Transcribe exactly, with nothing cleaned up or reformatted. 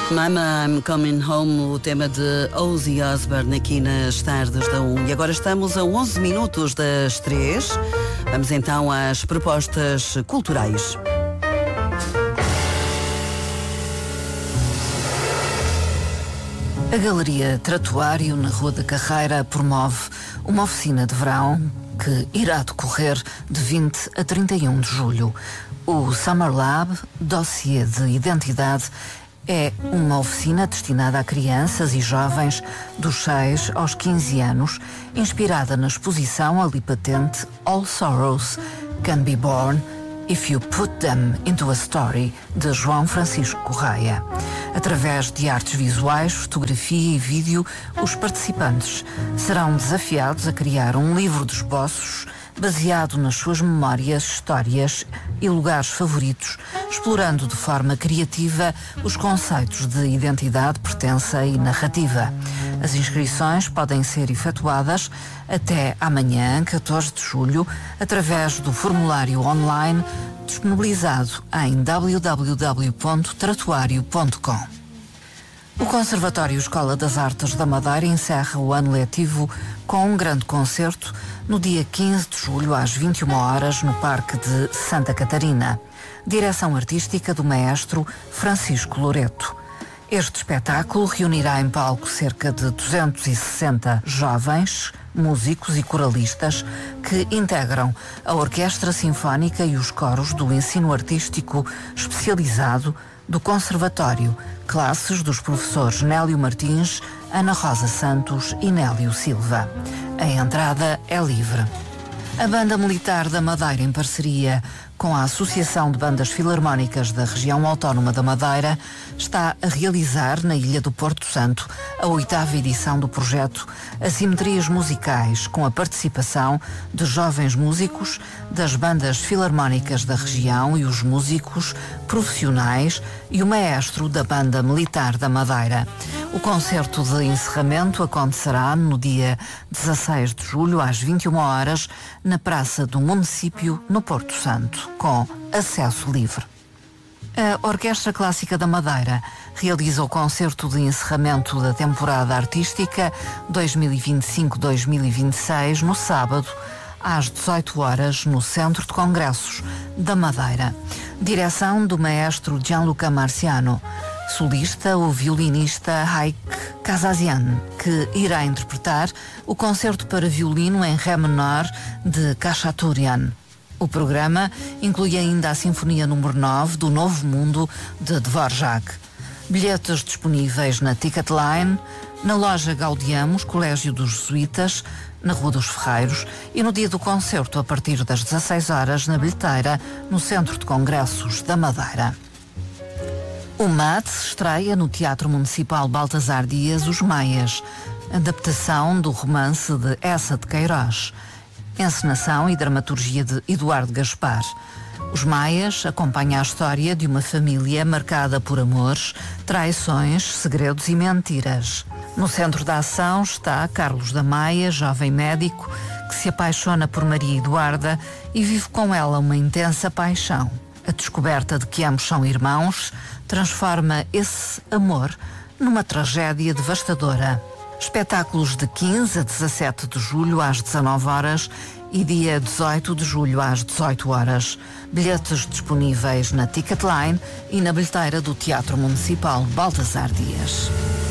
Mama, I'm Coming Home, o tema de Ozzy Osbourne aqui nas tardes da um. E agora estamos a onze minutos das três. Vamos então às propostas culturais. A Galeria Tratuário, na Rua da Carreira, promove uma oficina de verão que irá decorrer de vinte a trinta e um de julho. O Summer Lab, dossiê de identidade, é uma oficina destinada a crianças e jovens dos seis aos quinze anos, inspirada na exposição ali patente All Sorrows Can Be Born If You Put Them Into a Story, de João Francisco Correia. Através de artes visuais, fotografia e vídeo, os participantes serão desafiados a criar um livro de esboços baseado nas suas memórias, histórias e lugares favoritos, explorando de forma criativa os conceitos de identidade, pertença e narrativa. As inscrições podem ser efetuadas até amanhã, catorze de julho, através do formulário online disponibilizado em w w w ponto tratuário ponto com. O Conservatório Escola das Artes da Madeira encerra o ano letivo com um grande concerto no dia quinze de julho às vinte e uma horas no Parque de Santa Catarina. Direção artística do maestro Francisco Loreto. Este espetáculo reunirá em palco cerca de duzentos e sessenta jovens, músicos e coralistas que integram a Orquestra Sinfónica e os coros do ensino artístico especializado do Conservatório, classes dos professores Nélio Martins, Ana Rosa Santos e Nélio Silva. A entrada é livre. A Banda Militar da Madeira, em parceria com a Associação de Bandas Filarmónicas da Região Autónoma da Madeira, está a realizar na Ilha do Porto Santo a oitava edição do projeto Assimetrias Musicais, com a participação de jovens músicos das bandas filarmónicas da região e os músicos profissionais e o maestro da Banda Militar da Madeira. O concerto de encerramento acontecerá no dia dezasseis de julho às vinte e uma horas na Praça do Município, no Porto Santo, com acesso livre. A Orquestra Clássica da Madeira realiza o concerto de encerramento da temporada artística dois mil e vinte e cinco a dois mil e vinte e seis no sábado, às dezoito horas, no Centro de Congressos da Madeira. Direção do maestro Gianluca Marciano. Solista, o violinista Haik Kazazian, que irá interpretar o concerto para violino em ré menor de Khachaturian. O programa inclui ainda a Sinfonia número nove do Novo Mundo de Dvorak. Bilhetes disponíveis na Ticketline, na loja Gaudiamos, Colégio dos Jesuítas, na Rua dos Ferreiros, e no dia do concerto, a partir das dezasseis horas, na bilheteira, no Centro de Congressos da Madeira. O M A T estreia no Teatro Municipal Baltasar Dias Os Maias, adaptação do romance de Essa de Queiroz. Encenação e dramaturgia de Eduardo Gaspar. Os Maias acompanham a história de uma família marcada por amores, traições, segredos e mentiras. No centro da ação está Carlos da Maia, jovem médico, que se apaixona por Maria Eduarda e vive com ela uma intensa paixão. A descoberta de que ambos são irmãos transforma esse amor numa tragédia devastadora. Espetáculos de quinze a dezassete de julho às dezanove horas e dia dezoito de julho às dezoito horas. Bilhetes disponíveis na Ticketline e na bilheteira do Teatro Municipal Baltasar Dias.